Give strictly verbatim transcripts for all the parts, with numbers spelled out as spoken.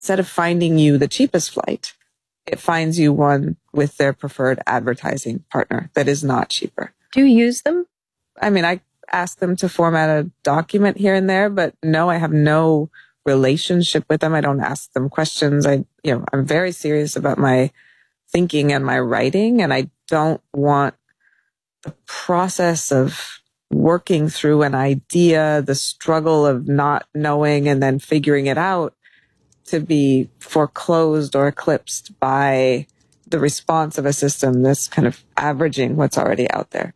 instead of finding you the cheapest flight, it finds you one with their preferred advertising partner that is not cheaper. Do you use them? I mean, I ask them to format a document here and there, but no, I have no relationship with them. I don't ask them questions. I, you know, I'm very serious about my thinking and my writing, and I don't want the process of working through an idea, the struggle of not knowing and then figuring it out, to be foreclosed or eclipsed by the response of a system that's kind of averaging what's already out there.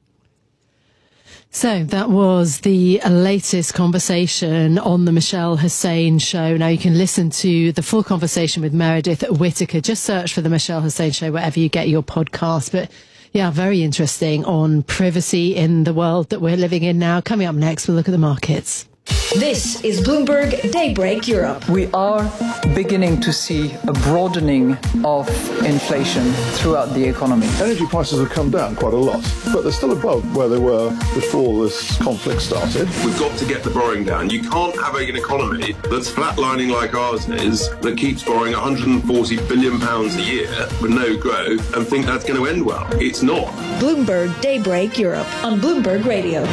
So that was the latest conversation on the Michelle Hussein Show. Now you can listen to the full conversation with Meredith Whittaker. Just search for the Michelle Hussein Show wherever you get your podcast. But yeah, very interesting on privacy in the world that we're living in now. Coming up next, we'll look at the markets. This is Bloomberg Daybreak Europe. We are beginning to see a broadening of inflation throughout the economy. Energy prices have come down quite a lot, but they're still above where they were before this conflict started. We've got to get the borrowing down. You can't have an economy that's flatlining like ours is, that keeps borrowing one hundred forty billion pounds a year with no growth and think that's going to end well. It's not. Bloomberg Daybreak Europe on Bloomberg Radio.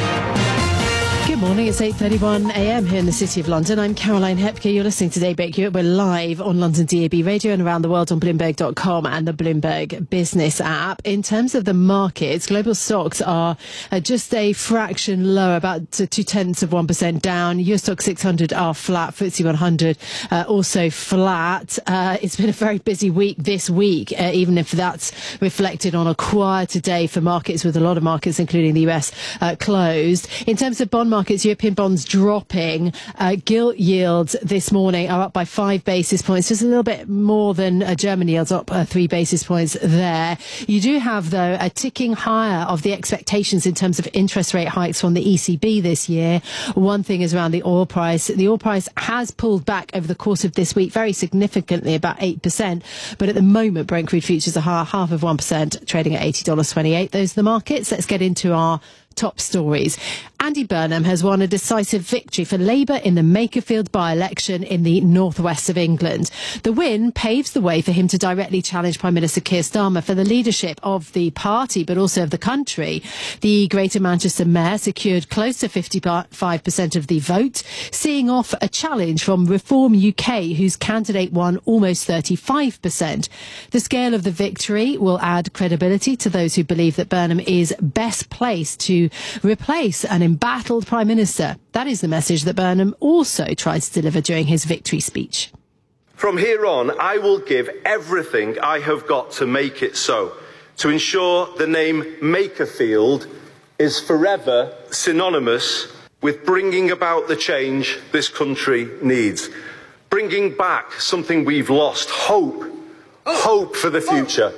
Good morning, it's eight thirty-one a m here in the City of London. I'm Caroline Hepker. You're listening to Daybreak Europe. We're live on London D A B radio and around the world on Bloomberg dot com and the Bloomberg Business app. In terms of the markets, global stocks are uh, just a fraction lower, about two tenths of one percent down. U S Stock six hundred are flat, F T S E one hundred uh, also flat. Uh, it's been a very busy week this week, uh, even if that's reflected on a quieter day for markets, with a lot of markets, including the U S, uh, closed. In terms of bond markets, European bonds dropping. Uh, gilt yields this morning are up by five basis points, just a little bit more than uh, German yields, up uh, three basis points there. You do have, though, a ticking higher of the expectations in terms of interest rate hikes from the E C B this year. One thing is around the oil price. The oil price has pulled back over the course of this week very significantly, about eight percent. But at the moment, Brent crude futures are higher, half of one percent, trading at eighty dollars twenty-eight. Those are the markets. Let's get into our top stories. Andy Burnham has won a decisive victory for Labour in the Makerfield by-election in the northwest of England. The win paves the way for him to directly challenge Prime Minister Keir Starmer for the leadership of the party, but also of the country. The Greater Manchester Mayor secured close to fifty-five percent of the vote, seeing off a challenge from Reform U K, whose candidate won almost thirty-five percent. The scale of the victory will add credibility to those who believe that Burnham is best placed to replace an embattled Prime Minister. That is the message that Burnham also tried to deliver during his victory speech. From here on, I will give everything I have got to make it so, to ensure the name Makerfield is forever synonymous with bringing about the change this country needs, bringing back something we've lost, hope, hope for the future.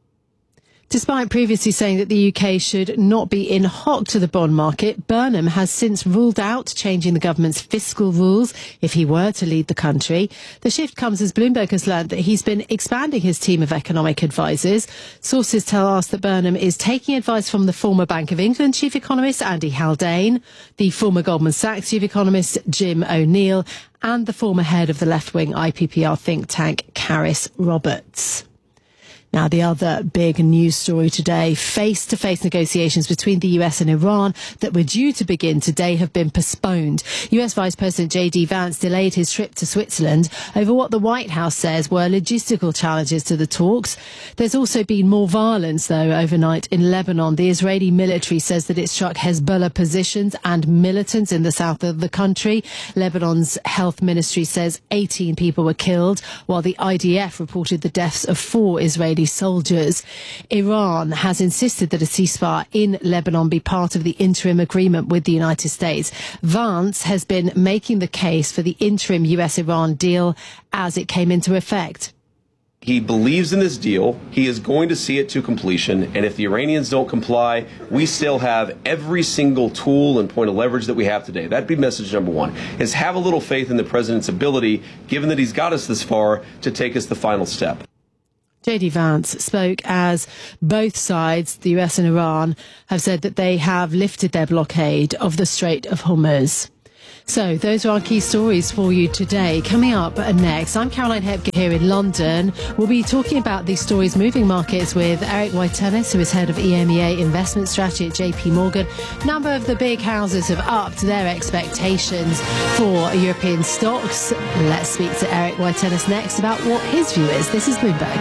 Despite previously saying that the U K should not be in hock to the bond market, Burnham has since ruled out changing the government's fiscal rules if he were to lead the country. The shift comes as Bloomberg has learned that he's been expanding his team of economic advisors. Sources tell us that Burnham is taking advice from the former Bank of England chief economist Andy Haldane, the former Goldman Sachs chief economist Jim O'Neill, and the former head of the left-wing I P P R think tank Caris Roberts. Now, the other big news story today, face-to-face negotiations between the U S and Iran that were due to begin today have been postponed. U S Vice President J D Vance delayed his trip to Switzerland over what the White House says were logistical challenges to the talks. There's also been more violence, though, overnight in Lebanon. The Israeli military says that it struck Hezbollah positions and militants in the south of the country. Lebanon's health ministry says eighteen people were killed, while the I D F reported the deaths of four Israeli soldiers. Iran has insisted that a ceasefire in Lebanon be part of the interim agreement with the United States. Vance has been making the case for the interim U S Iran deal as it came into effect. He believes in this deal. He is going to see it to completion. And if the Iranians don't comply, we still have every single tool and point of leverage that we have today. That'd be message number one, is have a little faith in the president's ability, given that he's got us this far, to take us the final step. J D Vance spoke as both sides, the U S and Iran, have said that they have lifted their blockade of the Strait of Hormuz. So those are our key stories for you today. Coming up next, I'm Caroline Hepker here in London. We'll be talking about these stories moving markets with Eric Wytenis, who is head of E M E A investment strategy at J P Morgan. A number of the big houses have upped their expectations for European stocks. Let's speak to Eric Wytenis next about what his view is. This is Bloomberg.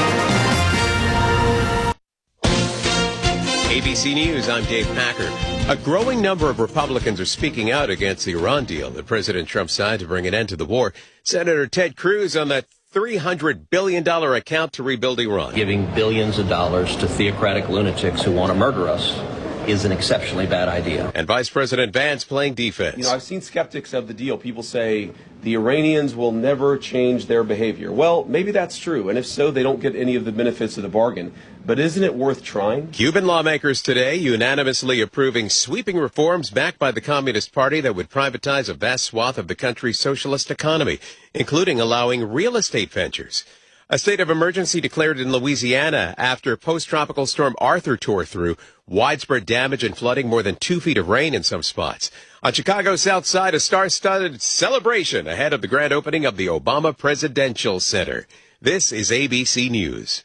A B C News, I'm Dave Packard. A growing number of Republicans are speaking out against the Iran deal that President Trump signed to bring an end to the war. Senator Ted Cruz on that three hundred billion dollars account to rebuild Iran. Giving billions of dollars to theocratic lunatics who want to murder us is an exceptionally bad idea. And Vice President Vance playing defense. You know, I've seen skeptics of the deal. People say the Iranians will never change their behavior. Well, maybe that's true. And if so, they don't get any of the benefits of the bargain. But isn't it worth trying? Cuban lawmakers today unanimously approving sweeping reforms backed by the Communist Party that would privatize a vast swath of the country's socialist economy, including allowing real estate ventures. A state of emergency declared in Louisiana after post-tropical storm Arthur tore through. Widespread damage and flooding, more than two feet of rain in some spots. On Chicago's South Side, a star-studded celebration ahead of the grand opening of the Obama Presidential Center. This is A B C News.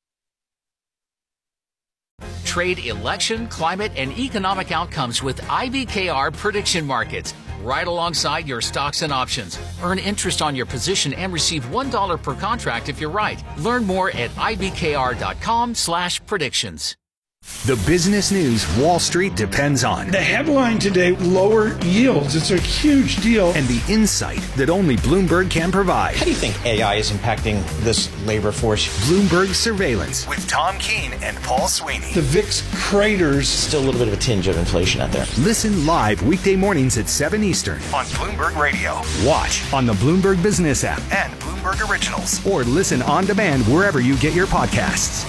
Trade election, climate, and economic outcomes with I B K R prediction markets. Right alongside your stocks and options. Earn interest on your position and receive one dollar per contract if you're right. Learn more at ibkr.com slash predictions. The business news Wall Street depends on. The headline today, lower yields. It's a huge deal. And the insight that only Bloomberg can provide. How do you think A I is impacting this labor force? Bloomberg Surveillance with Tom Keene and Paul Sweeney. The V I X craters. Still a little bit of a tinge of inflation out there. Listen live weekday mornings at seven Eastern on Bloomberg Radio. Watch on the Bloomberg Business app and Bloomberg Originals. Or listen on demand wherever you get your podcasts.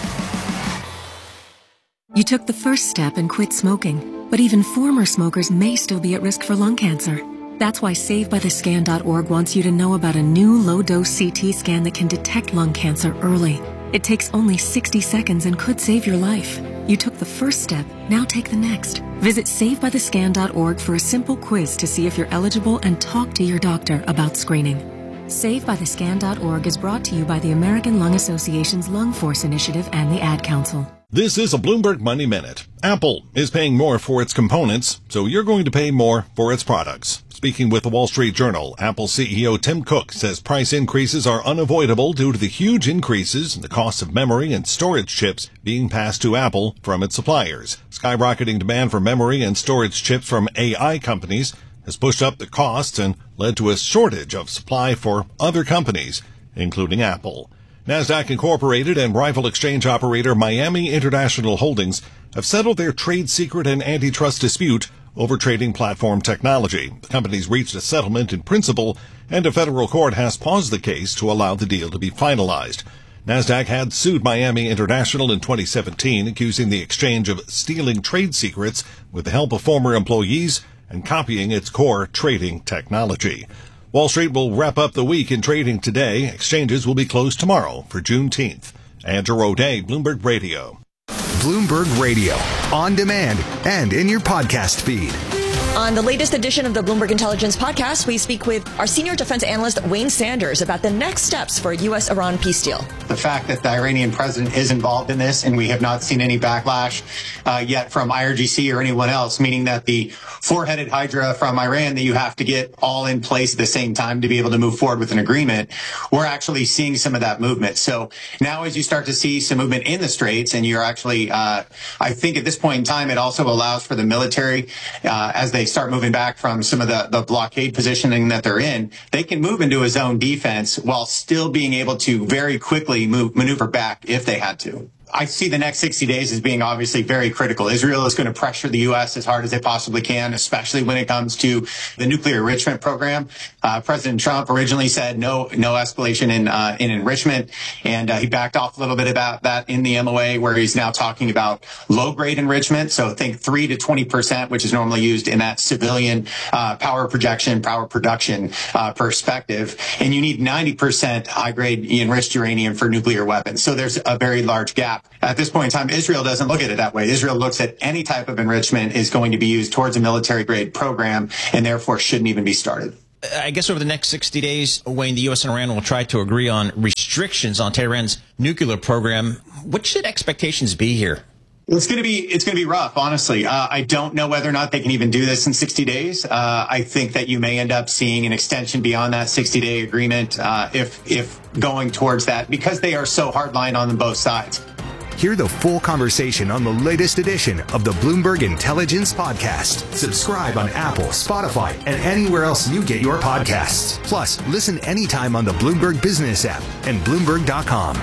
You took the first step and quit smoking, but even former smokers may still be at risk for lung cancer. That's why Save By The Scan dot org wants you to know about a new low-dose C T scan that can detect lung cancer early. It takes only sixty seconds and could save your life. You took the first step, now take the next. Visit Save By The Scan dot org for a simple quiz to see if you're eligible and talk to your doctor about screening. Save By The Scan dot org is brought to you by the American Lung Association's Lung Force Initiative and the Ad Council. This is a Bloomberg Money Minute. Apple is paying more for its components, so you're going to pay more for its products. Speaking with the Wall Street Journal, Apple C E O Tim Cook says price increases are unavoidable due to the huge increases in the cost of memory and storage chips being passed to Apple from its suppliers. Skyrocketing demand for memory and storage chips from A I companies has pushed up the costs and led to a shortage of supply for other companies, including Apple. NASDAQ Incorporated and rival exchange operator Miami International Holdings have settled their trade secret and antitrust dispute over trading platform technology. The companies reached a settlement in principle, and a federal court has paused the case to allow the deal to be finalized. NASDAQ had sued Miami International in twenty seventeen, accusing the exchange of stealing trade secrets with the help of former employees and copying its core trading technology. Wall Street will wrap up the week in trading today. Exchanges will be closed tomorrow for Juneteenth. Andrew O'Day, Bloomberg Radio. Bloomberg Radio, on demand and in your podcast feed. On the latest edition of the Bloomberg Intelligence Podcast, we speak with our senior defense analyst, Wayne Sanders, about the next steps for a U S Iran peace deal. The fact that the Iranian president is involved in this, and we have not seen any backlash uh, yet from I R G C or anyone else, meaning that the four-headed hydra from Iran that you have to get all in place at the same time to be able to move forward with an agreement, we're actually seeing some of that movement. So now as you start to see some movement in the Straits, and you're actually, uh, I think at this point in time, it also allows for the military, uh, as they start moving back from some of the, the blockade positioning that they're in, they can move into a zone defense while still being able to very quickly move, maneuver back if they had to. I see the next sixty days as being obviously very critical. Israel is going to pressure the U S as hard as they possibly can, especially when it comes to the nuclear enrichment program. Uh, President Trump originally said no, no escalation in, uh, in enrichment, and uh, he backed off a little bit about that in the M O A, where he's now talking about low-grade enrichment. So think three to twenty percent, which is normally used in that civilian uh, power projection, power production uh, perspective. And you need ninety percent high-grade enriched uranium for nuclear weapons. So there's a very large gap. gap. At this point in time, Israel doesn't look at it that way. Israel looks at any type of enrichment is going to be used towards a military grade program and therefore shouldn't even be started. I guess over the next sixty days, Wayne, the U S and Iran will try to agree on restrictions on Tehran's nuclear program. What should expectations be here? It's going to be it's going to be rough, honestly. Uh, I don't know whether or not they can even do this in sixty days. Uh, I think that you may end up seeing an extension beyond that sixty-day agreement uh, if if going towards that, because they are so hardline on both sides. Hear the full conversation on the latest edition of the Bloomberg Intelligence Podcast. Subscribe on Apple, Spotify, and anywhere else you get your podcasts. Plus, listen anytime on the Bloomberg Business app and Bloomberg dot com.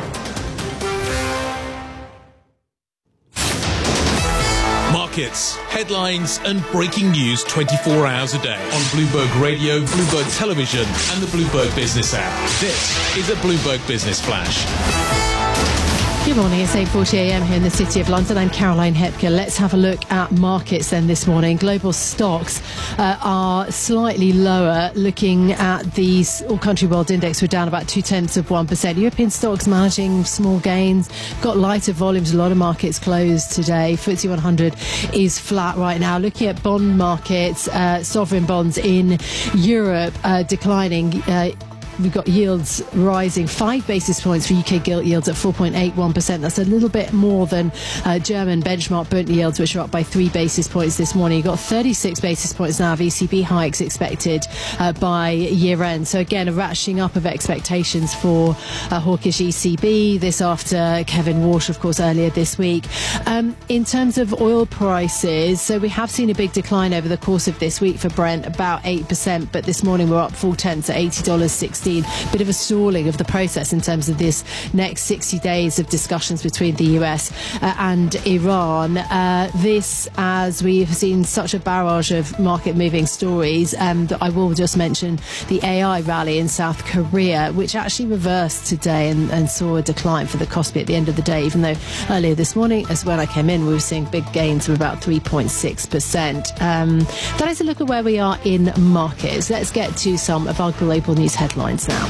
Markets, headlines, and breaking news twenty-four hours a day on Bloomberg Radio, Bloomberg Television, and the Bloomberg Business app. This is a Bloomberg Business Flash. Good morning, it's eight forty a m here in the City of London. I'm Caroline Hepker. Let's have a look at markets then this morning. Global stocks uh, are slightly lower. Looking at the all-country world index, we're down about two-tenths of one percent. European stocks managing small gains, got lighter volumes. A lot of markets closed today. F T S E one hundred is flat right now. Looking at bond markets, uh, sovereign bonds in Europe uh, declining. Uh, We've got yields rising five basis points for U K gilt yields at four point eight one percent. That's a little bit more than uh, German benchmark Bund yields, which are up by three basis points this morning. You've got thirty-six basis points now of E C B hikes expected uh, by year end. So again, a ratcheting up of expectations for uh, hawkish E C B. This after Kevin Walsh, of course, earlier this week. Um, in terms of oil prices, so we have seen a big decline over the course of this week for Brent, about eight percent. But this morning we're up four tenths at eighty dollars sixteen. Bit of a stalling of the process in terms of this next sixty days of discussions between the U S uh, and Iran. Uh, this, as we have seen such a barrage of market moving stories, and I will just mention the A I rally in South Korea, which actually reversed today and, and saw a decline for the Kospi at the end of the day, even though earlier this morning, as when I came in, we were seeing big gains of about three point six percent. Um, that is a look at where we are in markets. Let's get to some of our global news headlines now.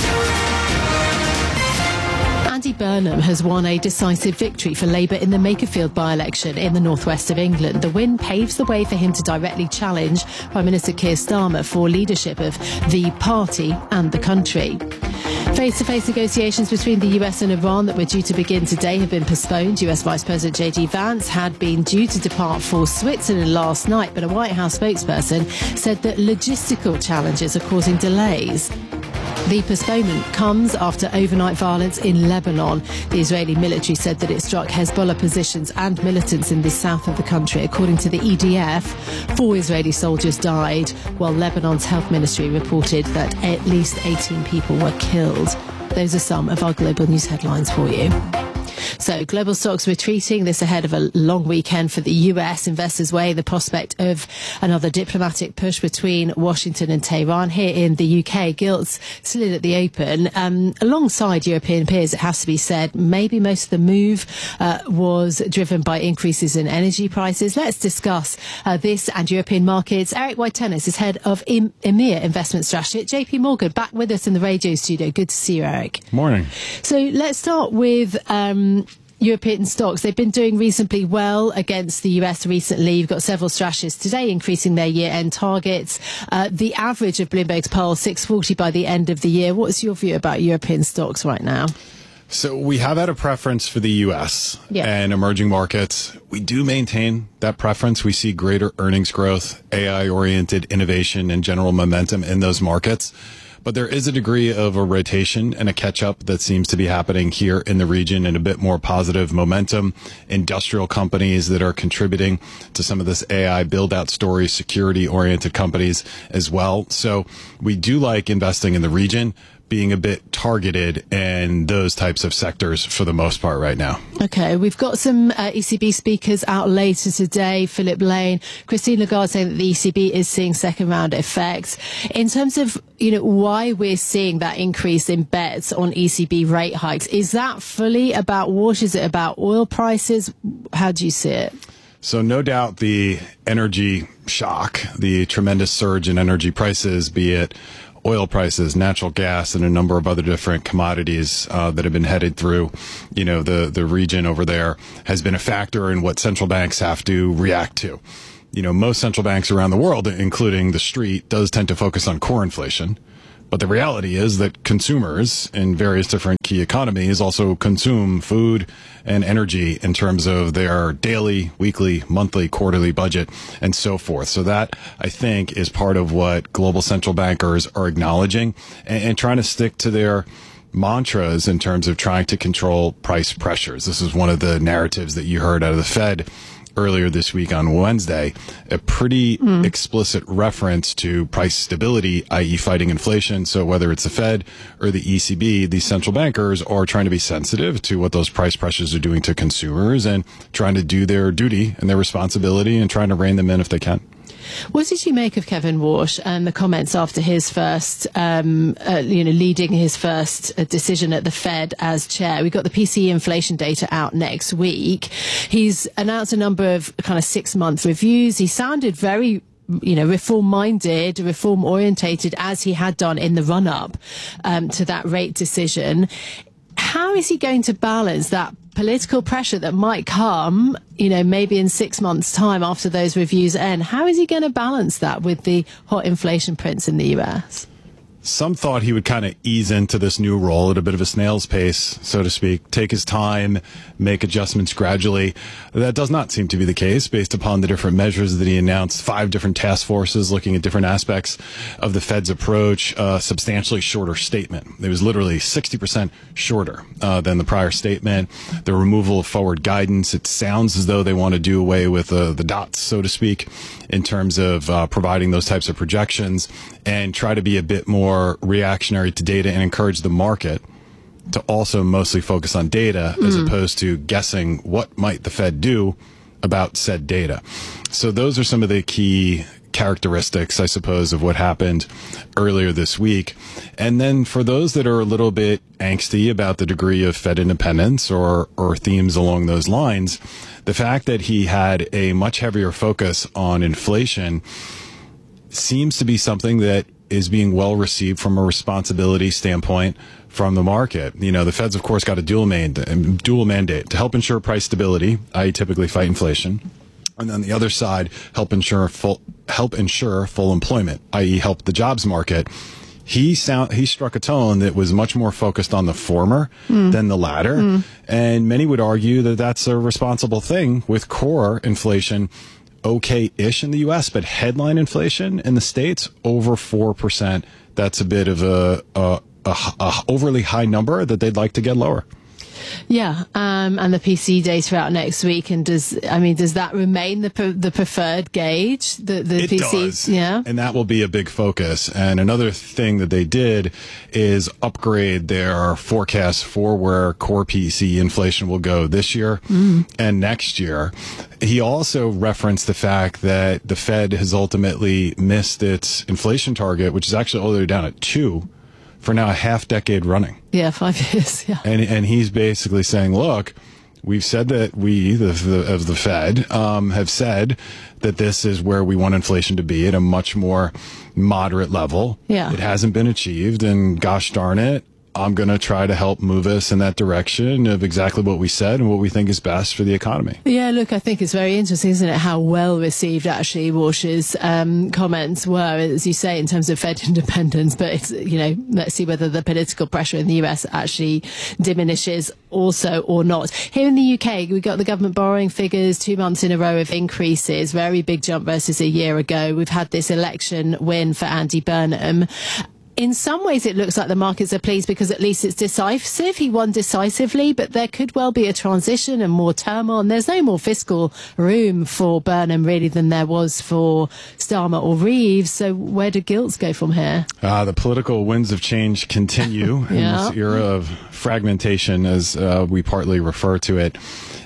Andy Burnham has won a decisive victory for Labour in the Makerfield by-election in the northwest of England. The win paves the way for him to directly challenge Prime Minister Keir Starmer for leadership of the party and the country. Face-to-face negotiations between the U S and Iran that were due to begin today have been postponed. U S Vice President J D Vance had been due to depart for Switzerland last night, but a White House spokesperson said that logistical challenges are causing delays. The postponement comes after overnight violence in Lebanon. The Israeli military said that it struck Hezbollah positions and militants in the south of the country. According to the E D F, four Israeli soldiers died, while Lebanon's health ministry reported that at least eighteen people were killed. Those are some of our global news headlines for you. So global stocks retreating, this ahead of a long weekend for the U S. Investors weigh the prospect of another diplomatic push between Washington and Tehran. Here in the U K, gilts slid at the open. Um, alongside European peers, it has to be said, maybe most of the move uh, was driven by increases in energy prices. Let's discuss uh, this and European markets. Eric White-Tennis is head of E M E A Investment Strategy at J P Morgan, back with us in the radio studio. Good to see you, Eric. Morning. So let's start with Um, European stocks. They've been doing reasonably well against the U S recently. You've got several strategists today increasing their year-end targets. Uh, the average of Bloomberg's poll, six forty by the end of the year. What's your view about European stocks right now? So we have had a preference for the U S yeah. and emerging markets. We do maintain that preference. We see greater earnings growth, A I-oriented innovation, and general momentum in those markets. But there is a degree of a rotation and a catch-up that seems to be happening here in the region, and a bit more positive momentum. Industrial companies that are contributing to some of this A I build-out story, security-oriented companies as well. So we do like investing in the region, being a bit targeted in those types of sectors for the most part right now. Okay, we've got some uh, E C B speakers out later today. Philip Lane, Christine Lagarde saying that the E C B is seeing second round effects. In terms of, you know, why we're seeing that increase in bets on E C B rate hikes, is that fully about water? Is it about oil prices? How do you see it? So no doubt the energy shock, the tremendous surge in energy prices, be it oil prices, natural gas, and a number of other different commodities uh, that have been headed through, you know, the, the region over there has been a factor in what central banks have to react to. You know, most central banks around the world, including the street, does tend to focus on core inflation. But the reality is that consumers in various different key economies also consume food and energy in terms of their daily, weekly, monthly, quarterly budget, and so forth. So that, I think, is part of what global central bankers are acknowledging and, and trying to stick to their mantras in terms of trying to control price pressures. This is one of the narratives that you heard out of the Fed earlier this week on Wednesday, a pretty mm. explicit reference to price stability, that is fighting inflation. So whether it's the Fed or the E C B, these central bankers are trying to be sensitive to what those price pressures are doing to consumers and trying to do their duty and their responsibility and trying to rein them in if they can. What did you make of Kevin Warsh and the comments after his first, um, uh, you know, leading his first uh, decision at the Fed as chair? We've got the P C E inflation data out next week. He's announced a number of kind of six-month reviews. He sounded very, you know, reform-minded, reform-orientated, as he had done in the run-up um, to that rate decision. How is he going to balance that political pressure that might come, you know, maybe in six months' time after those reviews end? How is he going to balance that with the hot inflation prints in the U S? Some thought he would kind of ease into this new role at a bit of a snail's pace, so to speak, take his time, make adjustments gradually. That does not seem to be the case based upon the different measures that he announced, five different task forces looking at different aspects of the Fed's approach, a substantially shorter statement. It was literally sixty percent shorter uh, than the prior statement. The removal of forward guidance. It sounds as though they want to do away with uh, the dots, so to speak, in terms of uh, providing those types of projections and try to be a bit more reactionary to data and encourage the market to also mostly focus on data mm. as opposed to guessing what might the Fed do about said data. So those are some of the key characteristics, I suppose, of what happened earlier this week. And then for those that are a little bit angsty about the degree of Fed independence or, or themes along those lines, the fact that he had a much heavier focus on inflation seems to be something that is being well received from a responsibility standpoint from the market. You know, the Fed's, of course, got a dual mandate, dual mandate to help ensure price stability, that is typically fight inflation. And on the other side, help ensure full, help ensure full employment, that is help the jobs market. He sound, he struck a tone that was much more focused on the former mm. than the latter. Mm. And many would argue that that's a responsible thing with core inflation okay-ish in the U S, but headline inflation in the States over four percent. That's a bit of a, a, a, a overly high number that they'd like to get lower. Yeah, um, and the P C E data out next week. And does I mean does that remain the pre- the preferred gauge? The the it P C E, does, yeah, and that will be a big focus. And another thing that they did is upgrade their forecast for where core P C E inflation will go this year mm. and next year. He also referenced the fact that the Fed has ultimately missed its inflation target, which is actually all the way down at two. For now a half decade running. Yeah, five years, yeah. And and he's basically saying, look, we've said that we, the, the of the Fed, um, have said that this is where we want inflation to be at a much more moderate level. Yeah. It hasn't been achieved, and gosh darn it, I'm going to try to help move us in that direction of exactly what we said and what we think is best for the economy. Yeah, look, I think it's very interesting, isn't it, how well received actually Warsh's um, comments were, as you say, in terms of Fed independence. But it's, you know, let's see whether the political pressure in the U S actually diminishes also or not. Here in the U K, we got the government borrowing figures, two months in a row of increases, very big jump versus a year ago. We've had this election win for Andy Burnham. In some ways, it looks like the markets are pleased because at least it's decisive. He won decisively, but there could well be a transition and more turmoil. And there's no more fiscal room for Burnham, really, than there was for Starmer or Reeves. So where do gilts go from here? Uh, the political winds of change continue yeah. in this era of fragmentation, as uh, we partly refer to it.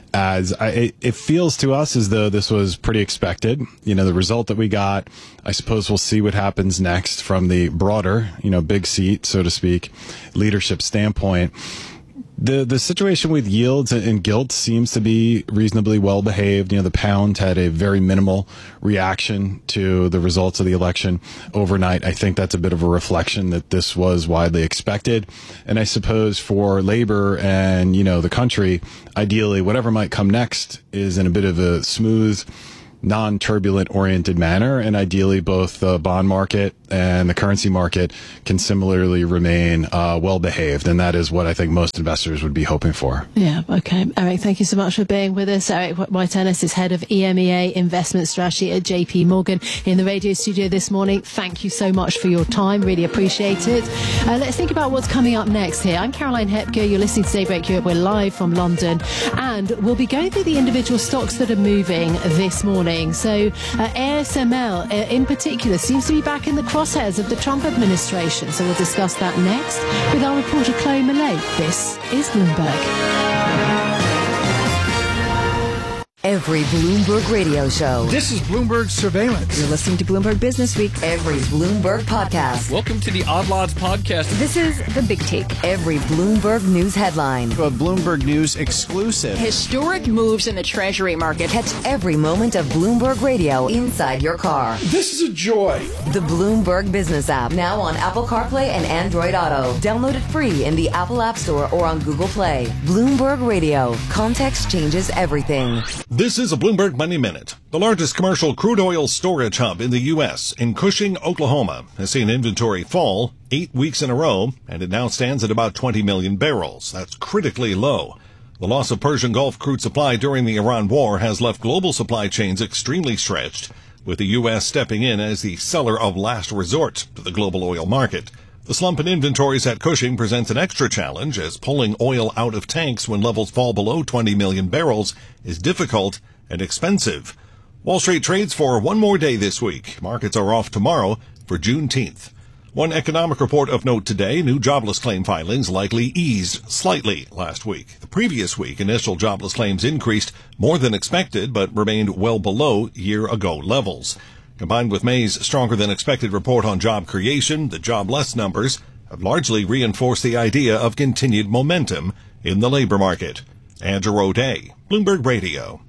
As I, it, it feels to us as though this was pretty expected. You know, the result that we got, I suppose we'll see what happens next from the broader, you know, big seat, so to speak, leadership standpoint. The the situation with yields and gilt seems to be reasonably well behaved. You know, the pound had a very minimal reaction to the results of the election overnight. I think that's a bit of a reflection that this was widely expected. And I suppose for labor and, you know, the country, ideally, whatever might come next is in a bit of a smooth, non-turbulent oriented manner, and ideally both the bond market and the currency market can similarly remain uh, well behaved, and that is what I think most investors would be hoping for. Yeah, okay. Eric, thank you so much for being with us. Eric White-Ennis is head of E M E A Investment Strategy at J P Morgan in the radio studio this morning. Thank you so much for your time. Really appreciate it. Uh, let's think about what's coming up next here. I'm Caroline Hepker. You're listening to Daybreak Europe. We're live from London, and we'll be going through the individual stocks that are moving this morning. So uh, A S M L uh, in particular seems to be back in the crosshairs of the Trump administration. So we'll discuss that next with our reporter Chloe Millay. This is Bloomberg. Every Bloomberg radio show. This is Bloomberg Surveillance. You're listening to Bloomberg Business Week. Every Bloomberg podcast. Welcome to the Odd Lots podcast. This is The Big Take. Every Bloomberg News headline. A Bloomberg News exclusive. Historic moves in the Treasury market. Catch every moment of Bloomberg Radio inside your car. This is a joy. The Bloomberg Business app. Now on Apple CarPlay and Android Auto. Download it free in the Apple App Store or on Google Play. Bloomberg Radio. Context changes everything. This is a Bloomberg Money Minute. The largest commercial crude oil storage hub in the U S, in Cushing, Oklahoma, has seen inventory fall eight weeks in a row, and it now stands at about twenty million barrels. That's critically low. The loss of Persian Gulf crude supply during the Iran war has left global supply chains extremely stretched, with the U S stepping in as the seller of last resort to the global oil market. The slump in inventories at Cushing presents an extra challenge, as pulling oil out of tanks when levels fall below twenty million barrels is difficult and expensive. Wall Street trades for one more day this week. Markets are off tomorrow for Juneteenth. One economic report of note today: new jobless claim filings likely eased slightly last week. The previous week, initial jobless claims increased more than expected, but remained well below year-ago levels. Combined with May's stronger-than-expected report on job creation, the jobless numbers have largely reinforced the idea of continued momentum in the labor market. Andrew O'Day, Bloomberg Radio.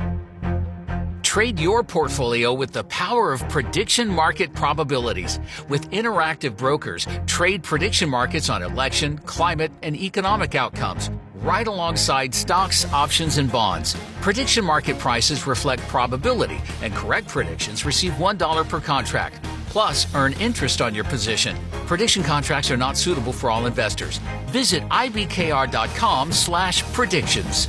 Trade your portfolio with the power of prediction market probabilities. With Interactive Brokers, trade prediction markets on election, climate, and economic outcomes, right alongside stocks, options, and bonds. Prediction market prices reflect probability, and correct predictions receive one dollar per contract. Plus, earn interest on your position. Prediction contracts are not suitable for all investors. Visit ibkr.com slash predictions.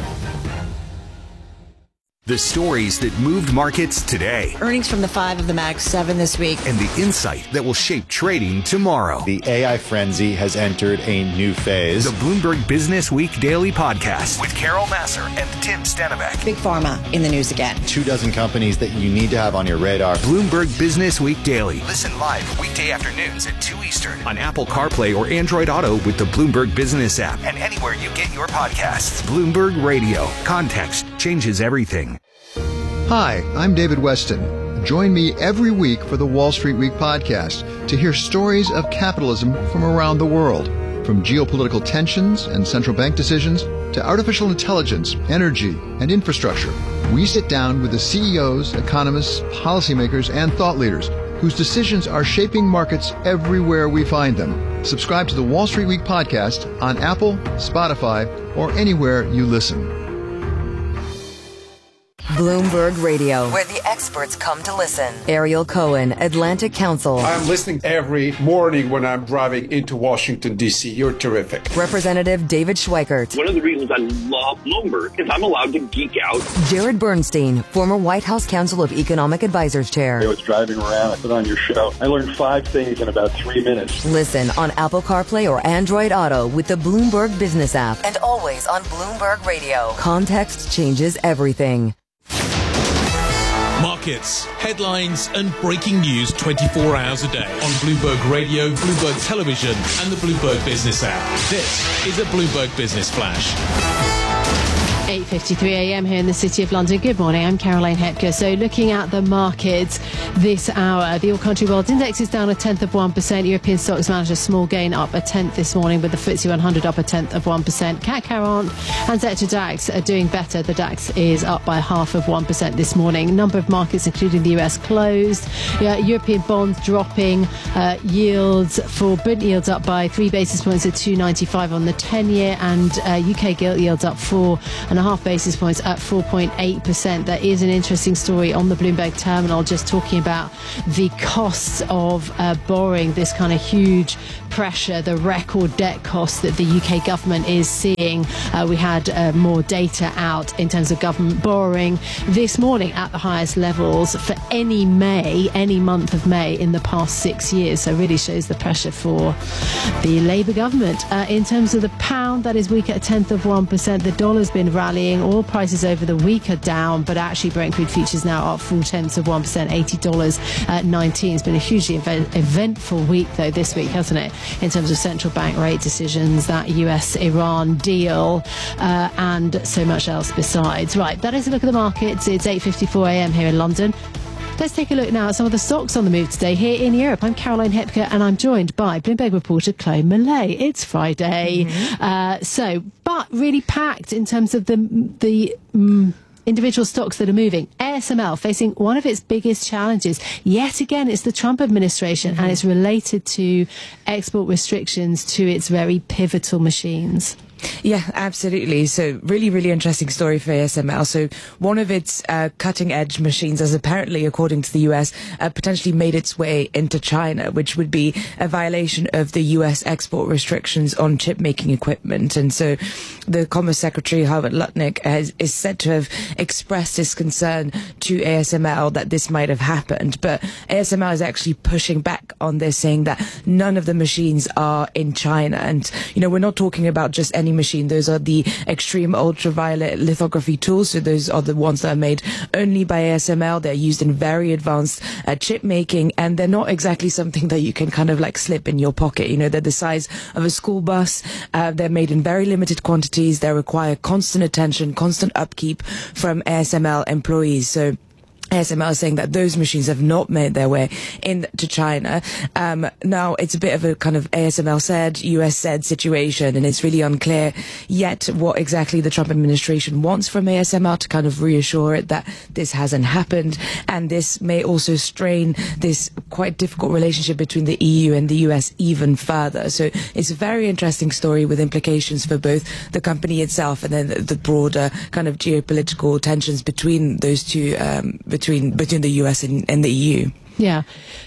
The stories that moved markets today. Earnings from the five of the Mag seven this week. And the insight that will shape trading tomorrow. The A I frenzy has entered a new phase. The Bloomberg Business Week Daily Podcast with Carol Massar and Tim Stenbeck. Big Pharma in the news again. Two dozen companies that you need to have on your radar. Bloomberg Business Week Daily. Listen live weekday afternoons at two Eastern on Apple CarPlay or Android Auto with the Bloomberg Business app and anywhere you get your podcasts. Bloomberg Radio. Context changes everything. Hi, I'm David Weston. Join me every week for the Wall Street Week podcast to hear stories of capitalism from around the world. From geopolitical tensions and central bank decisions to artificial intelligence, energy, and infrastructure, we sit down with the C E Os, economists, policymakers, and thought leaders whose decisions are shaping markets everywhere we find them. Subscribe to the Wall Street Week podcast on Apple, Spotify, or anywhere you listen. Bloomberg Radio, where the experts come to listen. Ariel Cohen, Atlantic Council. I'm listening every morning when I'm driving into Washington, D C You're terrific. Representative David Schweikert. One of the reasons I love Bloomberg is I'm allowed to geek out. Jared Bernstein, former White House Council of Economic Advisors Chair. I was driving around, I put on your show. I learned five things in about three minutes. Listen on Apple CarPlay or Android Auto with the Bloomberg Business app and always on Bloomberg Radio. Context changes everything. Markets, headlines, and breaking news twenty-four hours a day on Bloomberg Radio, Bloomberg Television, and the Bloomberg Business app. This is a Bloomberg Business Flash. eight fifty-three a m here in the City of London. Good morning, I'm Caroline Hepker. So looking at the markets this hour, the All Country World Index is down a tenth of one percent. European stocks managed a small gain, up a tenth this morning, with the F T S E one hundred up a tenth of one percent. C A C quarante and Xetra DAX are doing better. The DAX is up by half of one percent this morning. A number of markets, including the U S, closed. Yeah, European bonds dropping. Uh, yields for Brent yields up by three basis points at two ninety-five on the ten-year, and uh, U K gilt yields up four and a half basis points at four point eight percent. There is an interesting story on the Bloomberg terminal just talking about the costs of uh, borrowing, this kind of huge pressure, the record debt costs that the U K government is seeing. Uh, we had uh, more data out in terms of government borrowing this morning at the highest levels for any May, any month of May in the past six years. So really shows the pressure for the Labour government. Uh, in terms of the pound, that is weak at a tenth of one percent. The dollar's been rallying. Oil prices over the week are down, but actually Brent crude futures now up full tenths of one percent, eighty dollars nineteen. It's been a hugely event- eventful week, though, this week, hasn't it? In terms of central bank rate decisions, that U S Iran deal, uh, and so much else besides. Right, that is a look at the markets. It's eight fifty-four a m here in London. Let's take a look now at some of the stocks on the move today here in Europe. I'm Caroline Hepker, and I'm joined by Bloomberg reporter Chloe Millay. It's Friday. Mm-hmm. Uh, so, but really packed in terms of the the um, individual stocks that are moving. A S M L facing one of its biggest challenges. Yet again, it's the Trump administration, mm-hmm. and it's related to export restrictions to its very pivotal machines. Yeah, absolutely. So really, really interesting story for A S M L. So one of its uh, cutting-edge machines has apparently, according to the U S, uh, potentially made its way into China, which would be a violation of the U S export restrictions on chip-making equipment. And so the Commerce Secretary, Howard Lutnick, has, is said to have expressed his concern to A S M L that this might have happened. But A S M L is actually pushing back on this, saying that none of the machines are in China. And, you know, we're not talking about just any machine. Those are the extreme ultraviolet lithography tools. So those are the ones that are made only by A S M L. They're used in very advanced uh, chip making, and they're not exactly something that you can kind of like slip in your pocket. You know, they're the size of a school bus. Uh, they're made in very limited quantities. They require constant attention, constant upkeep from A S M L employees. So A S M L is saying that those machines have not made their way into China. Um, now, it's a bit of a kind of A S M L said, U S said situation, and it's really unclear yet what exactly the Trump administration wants from A S M L to kind of reassure it that this hasn't happened. And this may also strain this quite difficult relationship between the E U and the U S even further. So it's a very interesting story with implications for both the company itself and then the, the broader kind of geopolitical tensions between those two um, between between the U S and, and the E U. Yeah.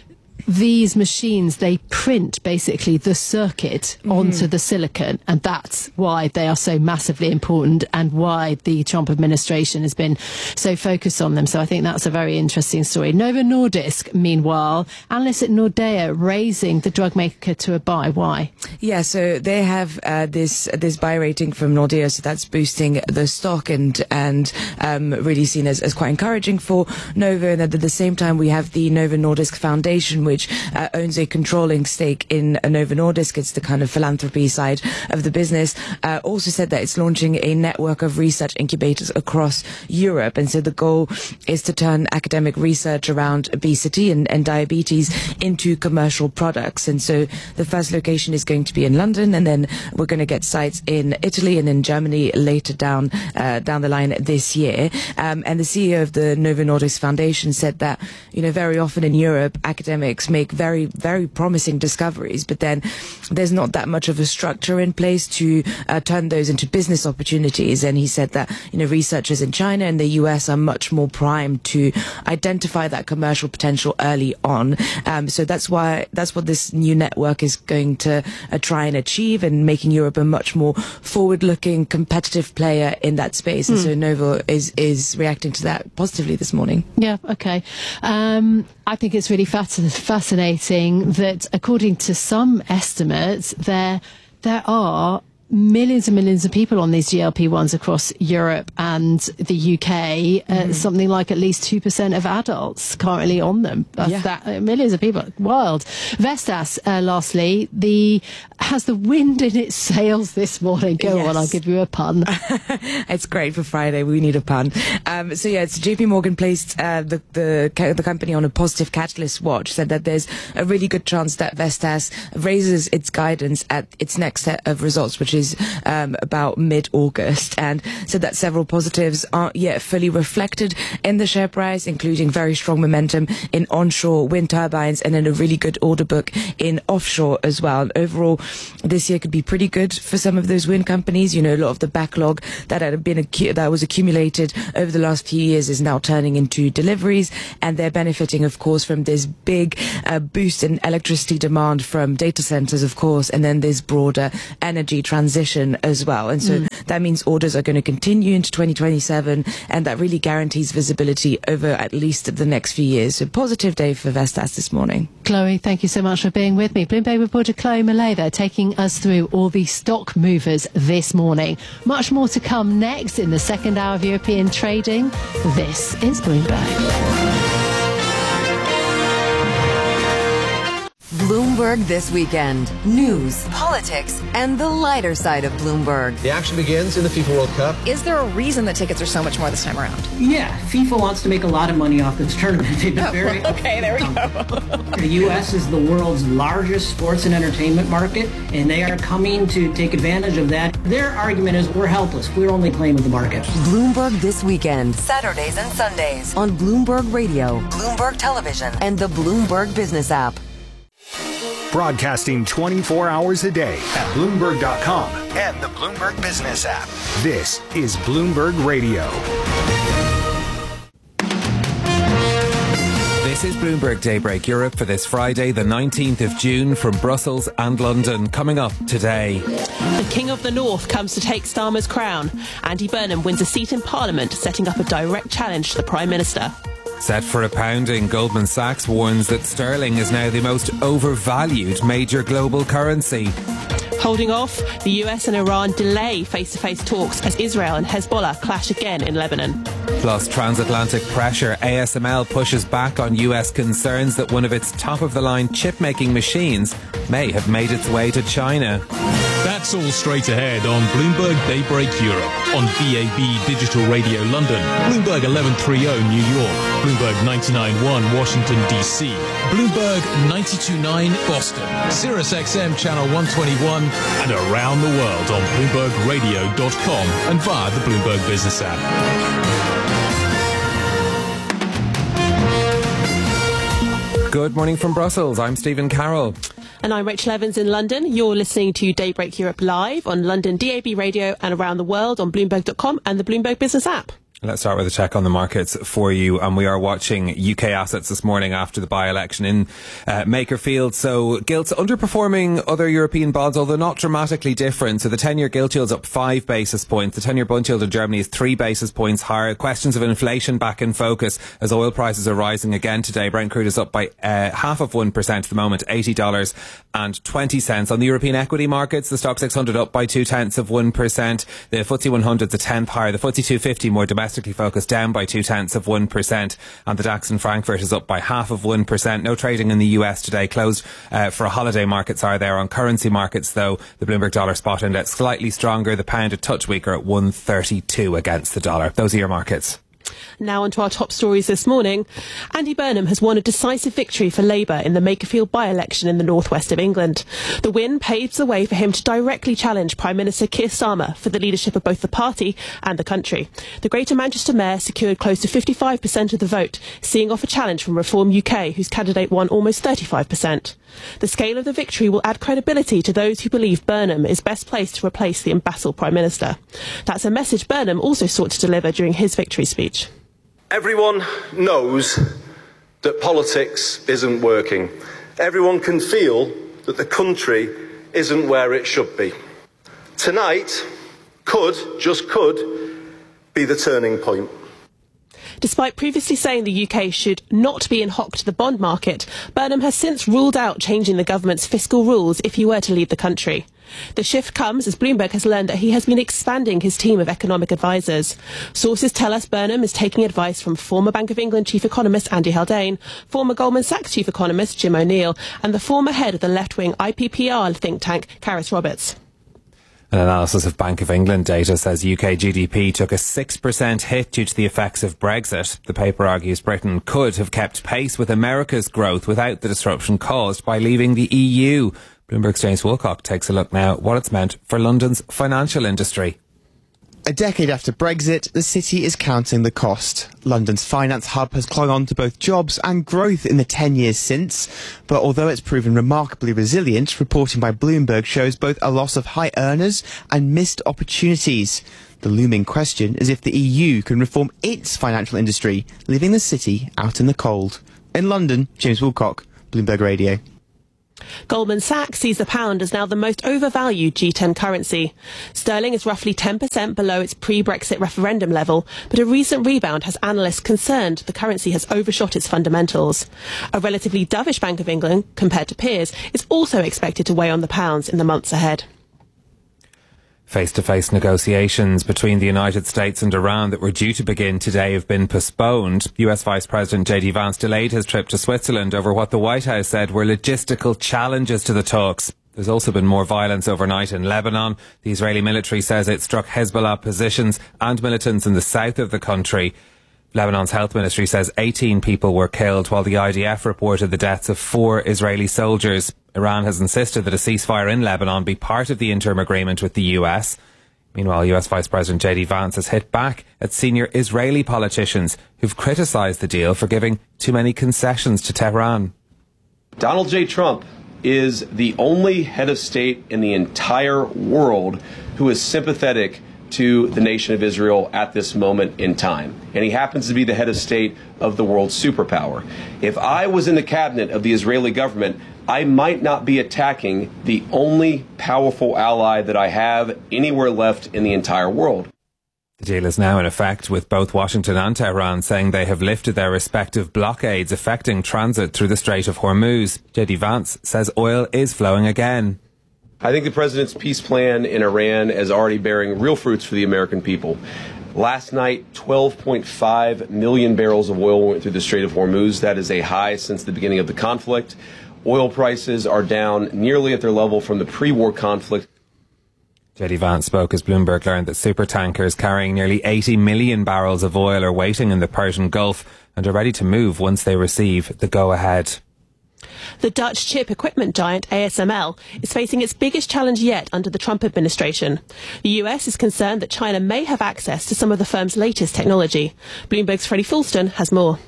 These machines, they print basically the circuit mm-hmm. onto the silicon, and that's why they are so massively important and why the Trump administration has been so focused on them. So I think that's a very interesting story. Novo Nordisk, meanwhile, analysts at Nordea raising the drug maker to a buy. Why? Yeah, so they have uh, this this buy rating from Nordea, so that's boosting the stock and and um, really seen as, as quite encouraging for Novo. And at the same time, we have the Novo Nordisk Foundation, which uh, owns a controlling stake in uh, Novo Nordisk. It's the kind of philanthropy side of the business. Uh, also said that it's launching a network of research incubators across Europe. And so the goal is to turn academic research around obesity and, and diabetes into commercial products. And so the first location is going to be in London, and then we're going to get sites in Italy and in Germany later down uh, down the line this year. Um, and the C E O of the Novo Nordisk Foundation said that, you know, very often in Europe, academics make very, very promising discoveries, but then there's not that much of a structure in place to uh, turn those into business opportunities. And he said that, you know, researchers in China and the U S are much more primed to identify that commercial potential early on. Um, so that's why, that's what this new network is going to uh, try and achieve, and making Europe a much more forward-looking, competitive player in that space. And mm. so Novo is, is reacting to that positively this morning. Yeah, okay. Um, I think it's really fascinating that, according to some estimates, there there are millions and millions of people on these G L P ones across Europe and the U K. Uh, mm. Something like at least two percent of adults currently on them. That's yeah. that, uh, millions of people. Wild. Vestas, uh, lastly, the has the wind in its sails this morning. Go yes. on, I'll give you a pun. It's great for Friday. We need a pun. Um, so yeah, it's J P Morgan placed uh, the, the the company on a positive catalyst watch, said that there's a really good chance that Vestas raises its guidance at its next set of results, which is um, about mid-August, and said that several positives aren't yet fully reflected in the share price, including very strong momentum in onshore wind turbines and then a really good order book in offshore as well. And overall, this year could be pretty good for some of those wind companies. You know, a lot of the backlog that had been acu- that was accumulated over the last few years is now turning into deliveries, and they're benefiting, of course, from this big uh, boost in electricity demand from data centers, of course, and then this broader energy transition as well. And so mm. that means orders are going to continue into twenty twenty-seven, and that really guarantees visibility over at least the next few years. So positive day for Vestas this morning. Chloe, thank you so much for being with me. Bloomberg reporter Chloe Millay there, taking us through all the stock movers this morning. Much more to come next in the second hour of European trading. This is Bloomberg. Bloomberg This Weekend. News, politics, and the lighter side of Bloomberg. The action begins in the FIFA World Cup. Is there a reason the tickets are so much more this time around? Yeah, FIFA wants to make a lot of money off this tournament. They've been very okay, there we go. The U S is the world's largest sports and entertainment market, and they are coming to take advantage of that. Their argument is we're helpless. We're only playing with the market. Bloomberg This Weekend. Saturdays and Sundays on Bloomberg Radio, Bloomberg Television, and the Bloomberg Business app. Broadcasting twenty-four hours a day at Bloomberg dot com and the Bloomberg Business app. This is Bloomberg Radio. This is Bloomberg Daybreak Europe for this Friday, the nineteenth of June, from Brussels and London. Coming up today. The King of the North comes to take Starmer's crown. Andy Burnham wins a seat in Parliament, setting up a direct challenge to the Prime Minister. Set for a pounding, Goldman Sachs warns that sterling is now the most overvalued major global currency. Holding off, the U S and Iran delay face-to-face talks as Israel and Hezbollah clash again in Lebanon. Plus, transatlantic pressure. A S M L pushes back on U S concerns that one of its top-of-the-line chip-making machines may have made its way to China. That's all straight ahead on Bloomberg Daybreak Europe, on B A B Digital Radio London, Bloomberg eleven thirty New York, Bloomberg ninety-nine point one Washington D C, Bloomberg ninety-two point nine Boston, Sirius X M Channel one twenty-one, and around the world on Bloomberg Radio dot com and via the Bloomberg Business app. Good morning from Brussels. I'm Stephen Carroll. And I'm Rachel Evans in London. You're listening to Daybreak Europe live on London D A B Radio and around the world on Bloomberg dot com and the Bloomberg Business app. Let's start with a check on the markets for you. And we are watching U K assets this morning after the by-election in uh, Makerfield. So gilts underperforming other European bonds, although not dramatically different. So the ten-year gilt yield's up five basis points. The ten-year bund yield in Germany is three basis points higher. Questions of inflation back in focus as oil prices are rising again today. Brent crude is up by uh, half of one percent at the moment, eighty dollars and twenty cents. On the European equity markets, the Stock six hundred up by two-tenths of one percent. The F T S E one hundred's a tenth higher. The F T S E two fifty more domestic focused down by two-tenths of one percent, and the DAX in Frankfurt is up by half of one percent. No trading in the U S today, closed uh, for a holiday. Markets are there. On currency markets, though, the Bloomberg Dollar Spot Index slightly stronger, the pound a touch weaker at one thirty-two against the dollar. Those are your markets. Now on to our top stories this morning. Andy Burnham has won a decisive victory for Labour in the Makerfield by-election in the northwest of England. The win paves the way for him to directly challenge Prime Minister Keir Starmer for the leadership of both the party and the country. The Greater Manchester Mayor secured close to fifty-five percent of the vote, seeing off a challenge from Reform U K, whose candidate won almost thirty-five percent. The scale of the victory will add credibility to those who believe Burnham is best placed to replace the embattled Prime Minister. That's a message Burnham also sought to deliver during his victory speech. Everyone knows that politics isn't working. Everyone can feel that the country isn't where it should be. Tonight could, just could, be the turning point. Despite previously saying the U K should not be in hock to the bond market, Burnham has since ruled out changing the government's fiscal rules if he were to lead the country. The shift comes as Bloomberg has learned that he has been expanding his team of economic advisors. Sources tell us Burnham is taking advice from former Bank of England chief economist Andy Haldane, former Goldman Sachs chief economist Jim O'Neill, and the former head of the left-wing I P P R think tank, Karis Roberts. An analysis of Bank of England data says U K G D P took a six percent hit due to the effects of Brexit. The paper argues Britain could have kept pace with America's growth without the disruption caused by leaving the E U. Bloomberg's James Woolcock takes a look now at what it's meant for London's financial industry. A decade after Brexit, the city is counting the cost. London's finance hub has clung on to both jobs and growth in the ten years since. But although it's proven remarkably resilient, reporting by Bloomberg shows both a loss of high earners and missed opportunities. The looming question is if the E U can reform its financial industry, leaving the city out in the cold. In London, James Woolcock, Bloomberg Radio. Goldman Sachs sees the pound as now the most overvalued G ten currency. Sterling is roughly ten percent below its pre-Brexit referendum level, but a recent rebound has analysts concerned the currency has overshot its fundamentals. A relatively dovish Bank of England, compared to peers, is also expected to weigh on the pounds in the months ahead. Face-to-face negotiations between the United States and Iran that were due to begin today have been postponed. U S Vice President J D Vance delayed his trip to Switzerland over what the White House said were logistical challenges to the talks. There's also been more violence overnight in Lebanon. The Israeli military says it struck Hezbollah positions and militants in the south of the country. Lebanon's health ministry says eighteen people were killed, while the I D F reported the deaths of four Israeli soldiers. Iran has insisted that a ceasefire in Lebanon be part of the interim agreement with the U S. Meanwhile, U S Vice President J D Vance has hit back at senior Israeli politicians who've criticised the deal for giving too many concessions to Tehran. Donald J. Trump is the only head of state in the entire world who is sympathetic to the nation of Israel at this moment in time. And he happens to be the head of state of the world's superpower. If I was in the cabinet of the Israeli government, I might not be attacking the only powerful ally that I have anywhere left in the entire world. The deal is now in effect, with both Washington and Tehran saying they have lifted their respective blockades affecting transit through the Strait of Hormuz. J D Vance says oil is flowing again. I think the president's peace plan in Iran is already bearing real fruits for the American people. Last night, twelve point five million barrels of oil went through the Strait of Hormuz. That is a high since the beginning of the conflict. Oil prices are down nearly at their level from the pre-war conflict. J D Vance spoke as Bloomberg learned that supertankers carrying nearly eighty million barrels of oil are waiting in the Persian Gulf and are ready to move once they receive the go-ahead. The Dutch chip equipment giant A S M L is facing its biggest challenge yet under the Trump administration. The U S is concerned that China may have access to some of the firm's latest technology. Bloomberg's Freddie Fulston has more.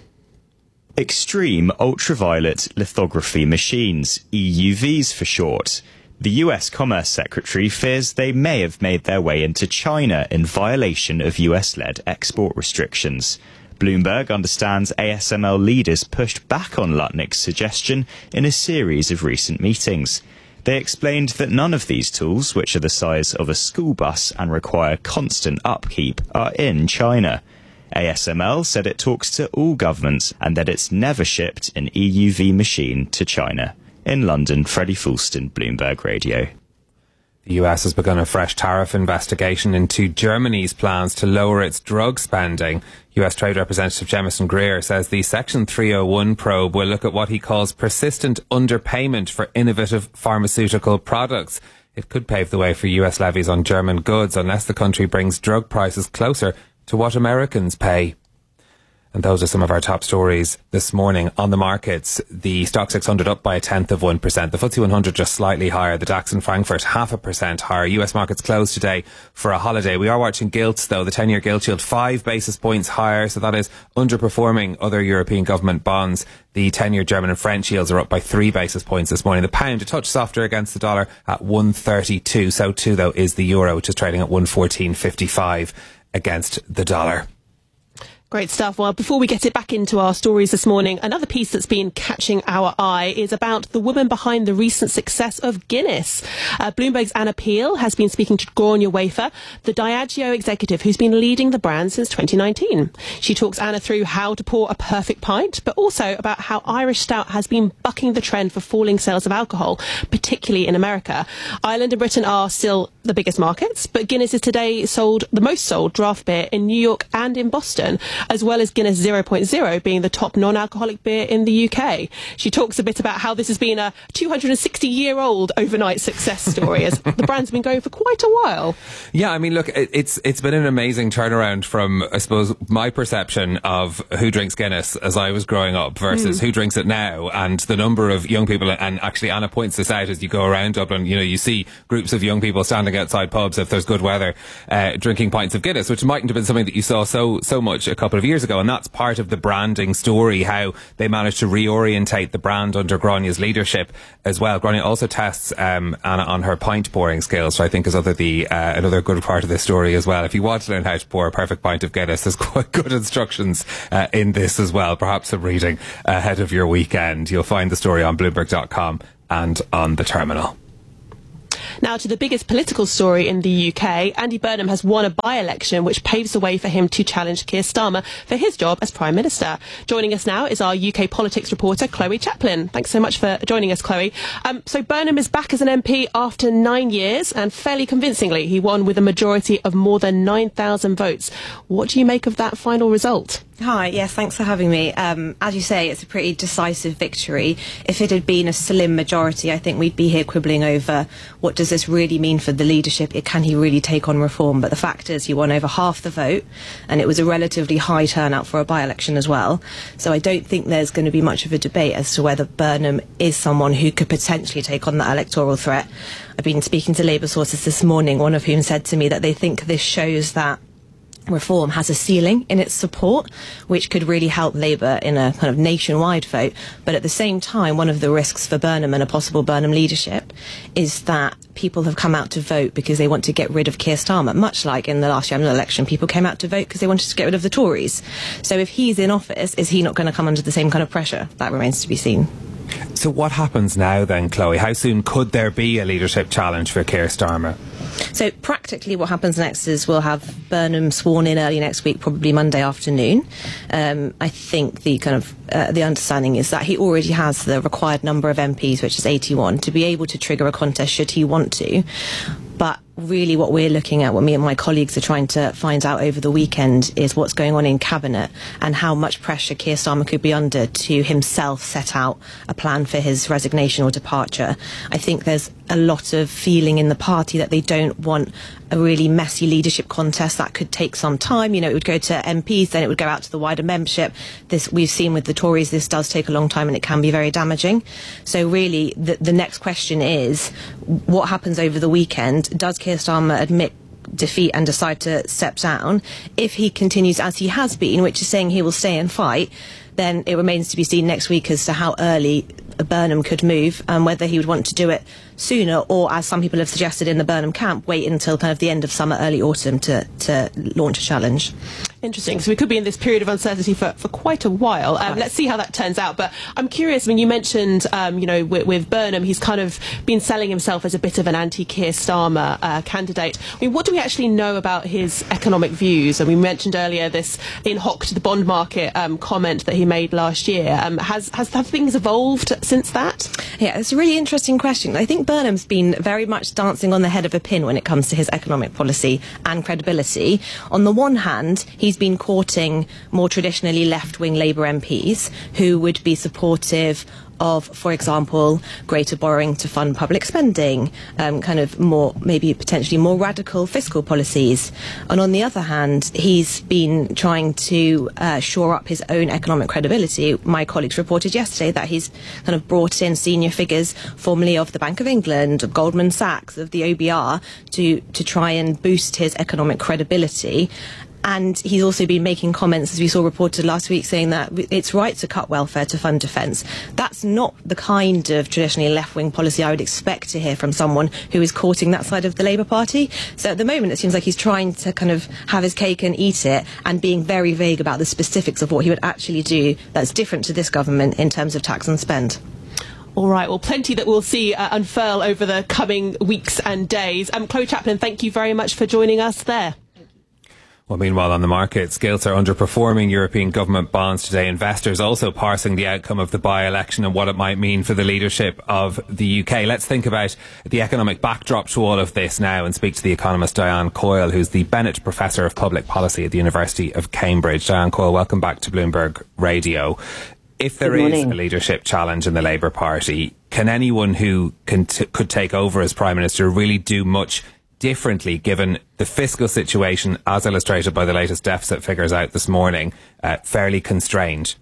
Extreme ultraviolet lithography machines, E U Vs for short. The U S Commerce Secretary fears they may have made their way into China in violation of U S-led export restrictions. Bloomberg understands A S M L leaders pushed back on Lutnick's suggestion in a series of recent meetings. They explained that none of these tools, which are the size of a school bus and require constant upkeep, are in China. A S M L said it talks to all governments and that it's never shipped an E U V machine to China. In London, Freddie Fulston, Bloomberg Radio. The U S has begun a fresh tariff investigation into Germany's plans to lower its drug spending. U S Trade Representative Jemison Greer says the Section three oh one probe will look at what he calls persistent underpayment for innovative pharmaceutical products. It could pave the way for U S levies on German goods unless the country brings drug prices closer to what Americans pay. And those are some of our top stories this morning on the markets. The Stock six hundred up by a tenth of one percent. The F T S E one hundred just slightly higher. The DAX in Frankfurt half a percent higher. U S markets closed today for a holiday. We are watching gilts though. The ten-year gilt yield five basis points higher. So that is underperforming other European government bonds. The ten-year German and French yields are up by three basis points this morning. The pound a touch softer against the dollar at one thirty-two. So too though is the euro, which is trading at one fourteen fifty-five against the dollar. Great stuff. Well, before we get it back into our stories this morning, another piece that's been catching our eye is about the woman behind the recent success of Guinness. Uh, Bloomberg's Anna Peel has been speaking to Gráinne Wafer, the Diageo executive who's been leading the brand since twenty nineteen. She talks Anna through how to pour a perfect pint, but also about how Irish Stout has been bucking the trend for falling sales of alcohol, particularly in America. Ireland and Britain are still the biggest markets, but Guinness is today sold the most sold draft beer in New York and in Boston, as well as Guinness zero point zero being the top non-alcoholic beer in the U K. She talks a bit about how this has been a two hundred sixty year old overnight success story, as the brand's been going for quite a while. Yeah, I mean, look, it, it's it's been an amazing turnaround from, I suppose, my perception of who drinks Guinness as I was growing up versus mm. who drinks it now, and the number of young people, and actually Anna points this out as you go around Dublin, you know, you see groups of young people standing outside pubs if there's good weather, uh, drinking pints of Guinness, which mightn't have been something that you saw so so much a couple of years ago, and that's part of the branding story, how they managed to reorientate the brand under Gráinne's leadership as well. Gráinne also tests um, Anna on her pint pouring skills, which I think is other the uh, another good part of this story as well. If you want to learn how to pour a perfect pint of Guinness, there's quite good instructions uh, in this as well. Perhaps some reading ahead of your weekend. You'll find the story on Bloomberg dot com and on the terminal. Now to the biggest political story in the U K. Andy Burnham has won a by-election which paves the way for him to challenge Keir Starmer for his job as Prime Minister. Joining us now is our U K politics reporter, Chloe Chaplin. Thanks so much for joining us, Chloe. Um, so Burnham is back as an M P after nine years, and fairly convincingly he won with a majority of more than nine thousand votes. What do you make of that final result? Hi, yes, thanks for having me. Um, as you say, it's a pretty decisive victory. If it had been a slim majority, I think we'd be here quibbling over what does this really mean for the leadership? Can he really take on reform? But the fact is he won over half the vote, and it was a relatively high turnout for a by-election as well. So I don't think there's going to be much of a debate as to whether Burnham is someone who could potentially take on that electoral threat. I've been speaking to Labour sources this morning, one of whom said to me that they think this shows that reform has a ceiling in its support, which could really help Labour in a kind of nationwide vote. But at the same time, one of the risks for Burnham and a possible Burnham leadership is that people have come out to vote because they want to get rid of Keir Starmer, much like in the last general election, people came out to vote because they wanted to get rid of the Tories. So if he's in office, is he not going to come under the same kind of pressure? That remains to be seen. So what happens now then, Chloe? How soon could there be a leadership challenge for Keir Starmer? So practically what happens next is we'll have Burnham sworn in early next week, probably Monday afternoon. Um, I think the kind of uh, the understanding is that he already has the required number of M Ps, which is eighty-one, to be able to trigger a contest should he want to. But really what we're looking at, what me and my colleagues are trying to find out over the weekend, is what's going on in Cabinet and how much pressure Keir Starmer could be under to himself set out a plan for his resignation or departure. I think there's a lot of feeling in the party that they don't want a really messy leadership contest that could take some time. You know, it would go to M Ps, then it would go out to the wider membership. This we've seen with the Tories, this does take a long time and it can be very damaging. So really, the, the next question is, what happens over the weekend? Does Keir Starmer admit defeat and decide to step down? If he continues as he has been, which is saying he will stay and fight, then it remains to be seen next week as to how early Burnham could move and whether he would want to do it sooner, or, as some people have suggested in the Burnham camp, wait until kind of the end of summer, early autumn to, to launch a challenge. Interesting. So we could be in this period of uncertainty for, for quite a while. Um, let's see how that turns out. But I'm curious, I mean, you mentioned, um, you know, with, with Burnham, he's kind of been selling himself as a bit of an anti-Keir Starmer uh, candidate. I mean, what do we actually know about his economic views? And we mentioned earlier this in hock to the bond market um, comment that he made last year. Um, has, has have things evolved since that? Yeah, it's a really interesting question. I think Burnham's been very much dancing on the head of a pin when it comes to his economic policy and credibility. On the one hand, he's been courting more traditionally left-wing Labour M Ps who would be supportive of, for example, greater borrowing to fund public spending, um, kind of more, maybe potentially more radical fiscal policies. And on the other hand, he's been trying to uh, shore up his own economic credibility. My colleagues reported yesterday that he's kind of brought in senior figures, formerly of the Bank of England, of Goldman Sachs, of the O B R, to, to try and boost his economic credibility. And he's also been making comments, as we saw reported last week, saying that it's right to cut welfare to fund defence. That's not the kind of traditionally left-wing policy I would expect to hear from someone who is courting that side of the Labour Party. So at the moment, it seems like he's trying to kind of have his cake and eat it, and being very vague about the specifics of what he would actually do that's different to this government in terms of tax and spend. All right, well, plenty that we'll see uh, unfurl over the coming weeks and days. Um, Chloe Chaplin, thank you very much for joining us there. Well, meanwhile, on the markets, gilts are underperforming European government bonds today. Investors also parsing the outcome of the by-election and what it might mean for the leadership of the U K. Let's think about the economic backdrop to all of this now and speak to the economist Diane Coyle, who's the Bennett Professor of Public Policy at the University of Cambridge. Diane Coyle, welcome back to Bloomberg Radio. If there is a leadership challenge in the Labour Party, can anyone who can t- could take over as Prime Minister really do much differently, given the fiscal situation, as illustrated by the latest deficit figures out this morning, uh, fairly constrained?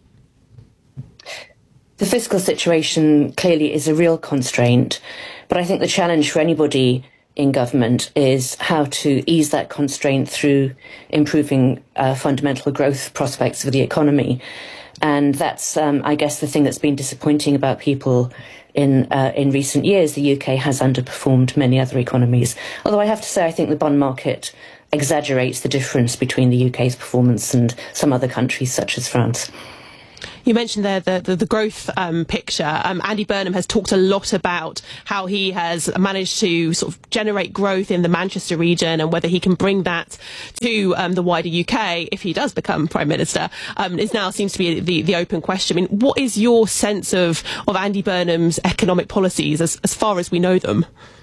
The fiscal situation clearly is a real constraint, but I think the challenge for anybody in government is how to ease that constraint through improving uh, fundamental growth prospects for the economy. And that's, um, I guess, the thing that's been disappointing about people in uh, in recent years. The U K has underperformed many other economies. Although I have to say, I think the bond market exaggerates the difference between the U K's performance and some other countries, such as France. You mentioned there the, the, the growth um, picture. Um, Andy Burnham has talked a lot about how he has managed to sort of generate growth in the Manchester region, and whether he can bring that to um, the wider U K if he does become Prime Minister um, is now seems to be the, the open question. I mean, what is your sense of, of Andy Burnham's economic policies as, as far as we know them?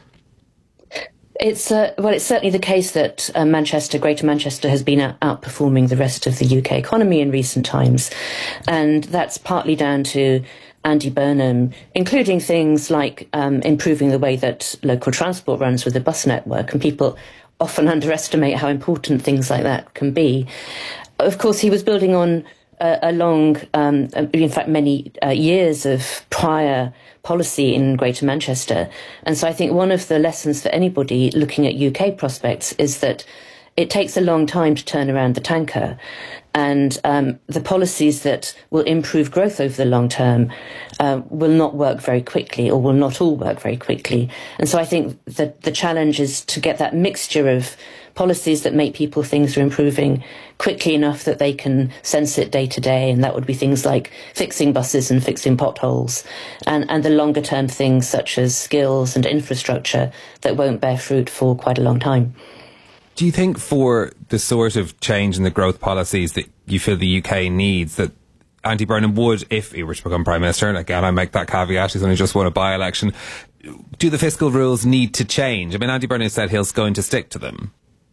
It's uh, well, it's certainly the case that uh, Manchester, Greater Manchester, has been out- outperforming the rest of the U K economy in recent times, and that's partly down to Andy Burnham, including things like um, improving the way that local transport runs with the bus network, and people often underestimate how important things like that can be. Of course, he was building on a, a long, um, in fact, many uh, years of prior policy in Greater Manchester. And so I think one of the lessons for anybody looking at U K prospects is that it takes a long time to turn around the tanker. And um, the policies that will improve growth over the long term uh, will not work very quickly, or will not all work very quickly. And so I think that the challenge is to get that mixture of policies that make people think they're improving quickly enough that they can sense it day to day, and that would be things like fixing buses and fixing potholes, and, and the longer term things such as skills and infrastructure that won't bear fruit for quite a long time. Do you think for the sort of change in the growth policies that you feel the U K needs, that Andy Burnham would, if he were to become Prime Minister, and again I make that caveat, he's only just won a by-election, do the fiscal rules need to change? I mean, Andy Burnham said he's going to stick to them.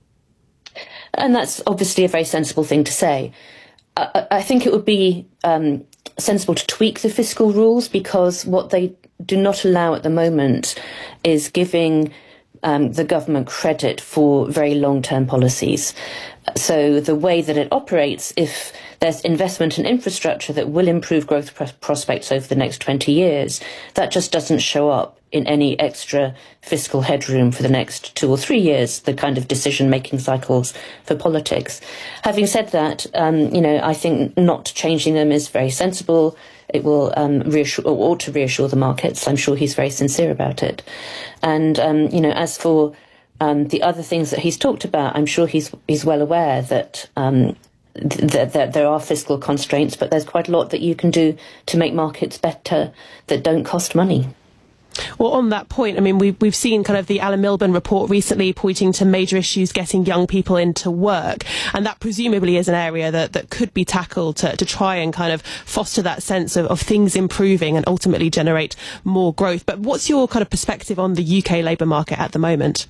And that's obviously a very sensible thing to say. I, I think it would be um, sensible to tweak the fiscal rules, because what they do not allow at the moment is giving um, the government credit for very long-term policies. So the way that it operates, if there's investment in infrastructure that will improve growth pr- prospects over the next twenty years, that just doesn't show up in any extra fiscal headroom for the next two or three years, the kind of decision-making cycles for politics. Having said that, um, you know, I think not changing them is very sensible. It will um, reassure, or ought to reassure the markets. I'm sure he's very sincere about it. And, um, you know, as for um, the other things that he's talked about, I'm sure he's he's well aware that um, th- that there are fiscal constraints, but there's quite a lot that you can do to make markets better that don't cost money. Well, on that point, I mean, we've, we've seen kind of the Alan Milburn report recently pointing to major issues getting young people into work. And that presumably is an area that, that could be tackled to, to try and kind of foster that sense of, of things improving and ultimately generate more growth. But what's your kind of perspective on the U K labour market at the moment?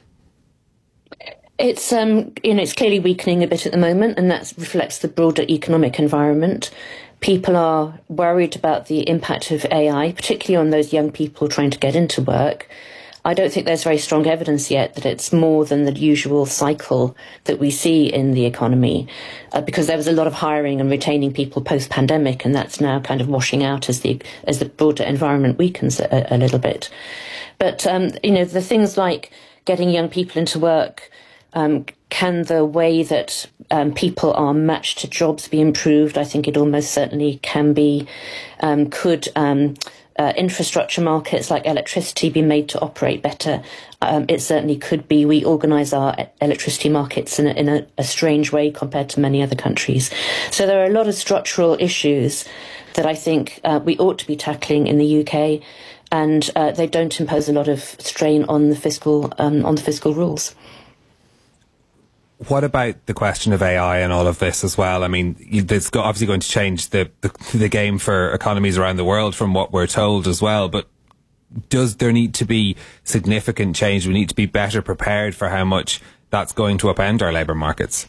It's, um, you know, it's clearly weakening a bit at the moment, and that reflects the broader economic environment. People are worried about the impact of A I, particularly on those young people trying to get into work. I don't think there's very strong evidence yet that it's more than the usual cycle that we see in the economy, uh, because there was a lot of hiring and retaining people post-pandemic, and that's now kind of washing out as the as the broader environment weakens a, a little bit. But, um, you know, the things like getting young people into work, um, can the way that um, people are matched to jobs be improved? I think it almost certainly can be. Um, could um, uh, infrastructure markets like electricity be made to operate better? Um, it certainly could be. We organise our electricity markets in, a, in a, a strange way compared to many other countries. So there are a lot of structural issues that I think uh, we ought to be tackling in the U K, and uh, they don't impose a lot of strain on the fiscal um, on the fiscal rules. What about the question of A I and all of this as well? I mean, it's obviously going to change the, the, the game for economies around the world from what we're told as well. But does there need to be significant change? We need to be better prepared for how much that's going to upend our labour markets.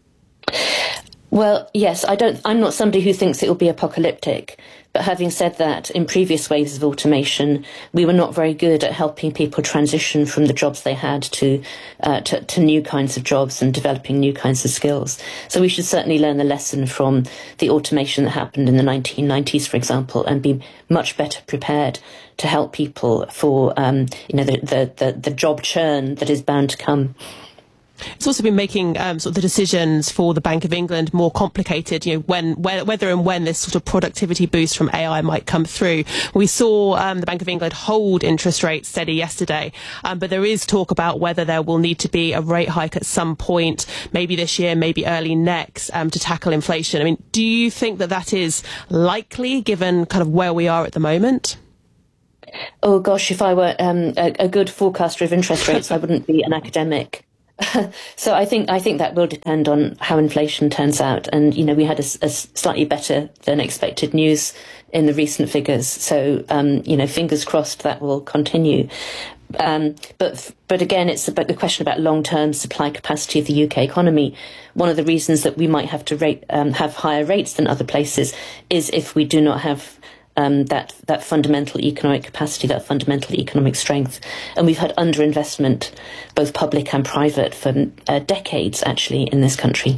Well, yes, I don't, I'm not somebody who thinks it will be apocalyptic. But having said that, in previous waves of automation, we were not very good at helping people transition from the jobs they had to, uh, to, to new kinds of jobs and developing new kinds of skills. So we should certainly learn the lesson from the automation that happened in the nineteen nineties, for example, and be much better prepared to help people for, um, you know, the, the, the, the job churn that is bound to come. It's also been making um, sort of the decisions for the Bank of England more complicated, you know, when, when, whether and when this sort of productivity boost from A I might come through. We saw um, the Bank of England hold interest rates steady yesterday, um, but there is talk about whether there will need to be a rate hike at some point, maybe this year, maybe early next, um, to tackle inflation. I mean, do you think that that is likely, given kind of where we are at the moment? Oh, gosh, if I were um, a, a good forecaster of interest rates, I wouldn't be an academic. So I think I think that will depend on how inflation turns out. And, you know, we had a, a slightly better than expected news in the recent figures. So, um, you know, fingers crossed that will continue. Um, but but again, it's about the question about long-term supply capacity of the U K economy. One of the reasons that we might have to rate, um, have higher rates than other places is if we do not have Um, that that fundamental economic capacity, that fundamental economic strength. And we've had underinvestment, both public and private, for uh, decades, actually, in this country.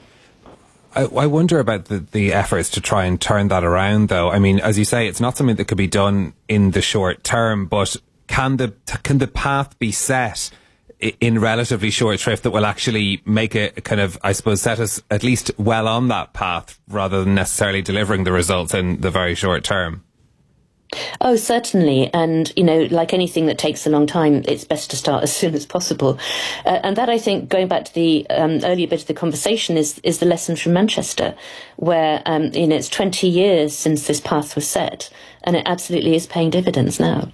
I, I wonder about the, the efforts to try and turn that around, though. I mean, as you say, it's not something that could be done in the short term, but can the can the path be set in relatively short shrift that will actually make it kind of, I suppose, set us at least well on that path rather than necessarily delivering the results in the very short term? Oh, certainly. And, you know, like anything that takes a long time, it's best to start as soon as possible. Uh, and that, I think, going back to the um, earlier bit of the conversation, is, is the lesson from Manchester, where, um, you know, it's twenty years since this path was set, and it absolutely is paying dividends now.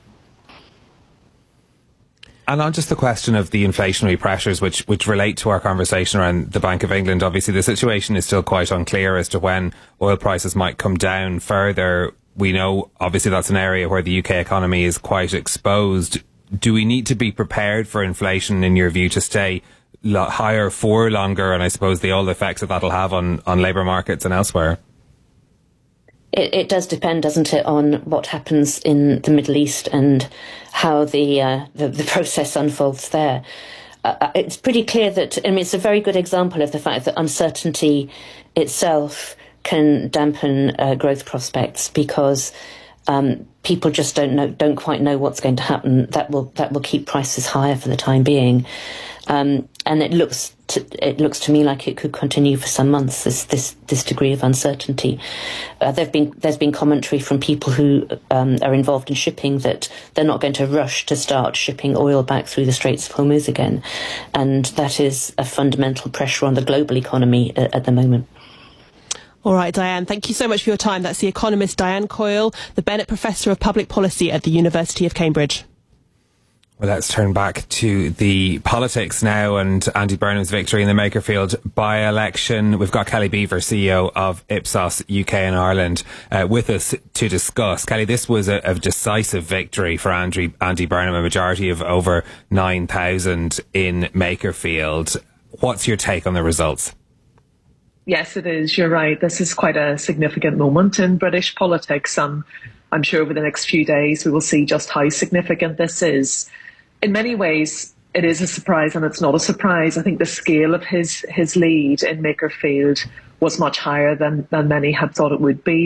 And on just the question of the inflationary pressures which, which relate to our conversation around the Bank of England, obviously the situation is still quite unclear as to when oil prices might come down further. We know, obviously, that's an area where the U K economy is quite exposed. Do we need to be prepared for inflation, in your view, to stay lo- higher for longer? And I suppose the all effects that that'll have on, on labour markets and elsewhere. It, it does depend, doesn't it, on what happens in the Middle East and how the uh, the, the process unfolds there. Uh, it's pretty clear that, I mean, it's a very good example of the fact that uncertainty itself can dampen uh, growth prospects, because um, people just don't know, don't quite know what's going to happen. That will that will keep prices higher for the time being. Um, and it looks to, it looks to me like it could continue for some months, this this, this degree of uncertainty. Uh, there've been there's been commentary from people who um, are involved in shipping that they're not going to rush to start shipping oil back through the Straits of Hormuz again, and that is a fundamental pressure on the global economy at, at the moment. All right, Diane, thank you so much for your time. That's the economist Diane Coyle, the Bennett Professor of Public Policy at the University of Cambridge. Well, let's turn back to the politics now and Andy Burnham's victory in the Makerfield by-election. We've got Kelly Beaver, C E O of Ipsos U K and Ireland, uh, with us to discuss. Kelly, this was a, a decisive victory for Andy, Andy Burnham, a majority of over nine thousand in Makerfield. What's your take on the results? Yes, it is. You're right. This is quite a significant moment in British politics. Um, I'm sure over the next few days we will see just how significant this is. In many ways, it is a surprise, and it's not a surprise. I think the scale of his his lead in Makerfield was much higher than, than many had thought it would be. But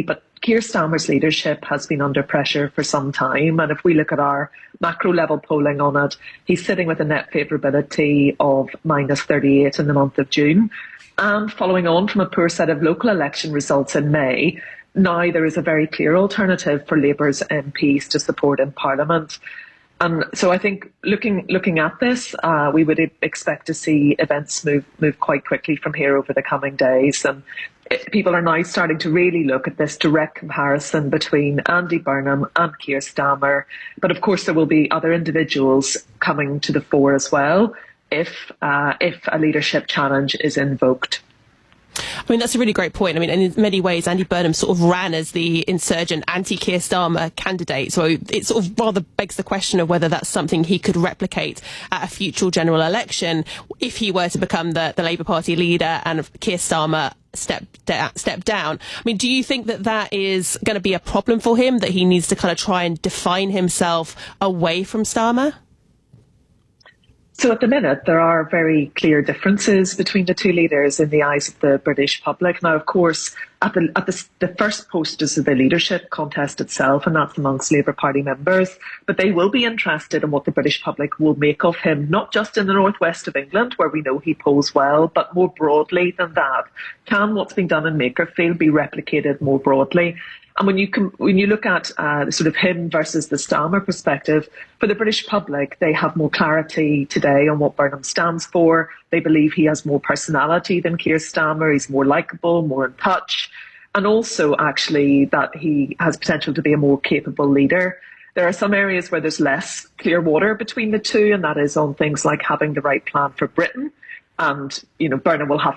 Keir Starmer's leadership has been under pressure for some time, and if we look at our macro level polling on it, he's sitting with a net favourability of minus thirty-eight in the month of June. And following on from a poor set of local election results in May, now there is a very clear alternative for Labour's M Ps to support in Parliament. And so I think looking looking at this, uh, we would expect to see events move move quite quickly from here over the coming days. And it, people are now starting to really look at this direct comparison between Andy Burnham and Keir Starmer. But of course, there will be other individuals coming to the fore as well if uh, if a leadership challenge is invoked. I mean, that's a really great point. I mean, and in many ways, Andy Burnham sort of ran as the insurgent anti-Keir Starmer candidate. So it sort of rather begs the question of whether that's something he could replicate at a future general election if he were to become the, the Labour Party leader and Keir Starmer step, da- step down. I mean, do you think that that is going to be a problem for him, that he needs to kind of try and define himself away from Starmer? So at the minute, there are very clear differences between the two leaders in the eyes of the British public. Now, of course, at the at the, the first post is the leadership contest itself, and that's amongst Labour Party members. But they will be interested in what the British public will make of him, not just in the northwest of England, where we know he polls well, but more broadly than that. Can what's been done in Makerfield be replicated more broadly? And when you com- when you look at uh, sort of him versus the Starmer perspective, for the British public, they have more clarity today on what Burnham stands for. They believe he has more personality than Keir Starmer. He's more likeable, more in touch, and also actually that he has potential to be a more capable leader. There are some areas where there's less clear water between the two, and that is on things like having the right plan for Britain. And, you know, Burnham will have